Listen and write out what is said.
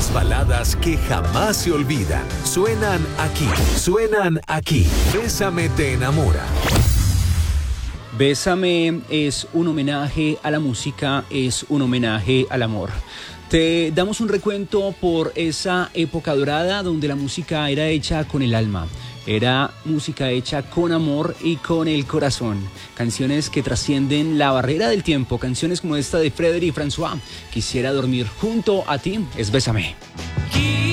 Las baladas que jamás se olvidan suenan aquí. Bésame te enamora. Bésame es un homenaje a la música, es un homenaje al amor. Te damos un recuento por esa época dorada donde la música era hecha con el alma. Era música hecha con amor y con el corazón. Canciones que trascienden la barrera del tiempo. Canciones como esta de Frédéric François. Quisiera dormir junto a ti, es Bésame.